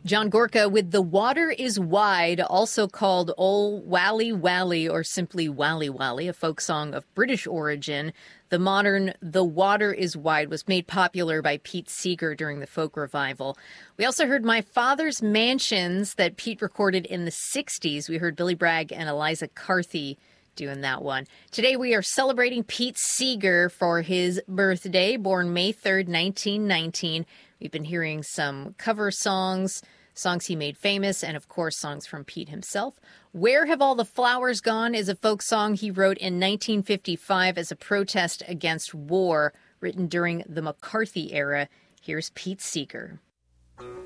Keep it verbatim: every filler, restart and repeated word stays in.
John Gorka with The Water is Wide, also called Ol Wally Wally or simply Wally Wally, a folk song of British origin. The modern The Water is Wide was made popular by Pete Seeger during the folk revival. We also heard My Father's Mansions that Pete recorded in the sixties. We heard Billy Bragg and Eliza Carthy doing that one. Today we are celebrating Pete Seeger for his birthday, born May third, nineteen nineteen. We've been hearing some cover songs, songs he made famous, and of course songs from Pete himself. Where Have All the Flowers Gone is a folk song he wrote in nineteen fifty-five as a protest against war, written during the McCarthy era. Here's Pete Seeger.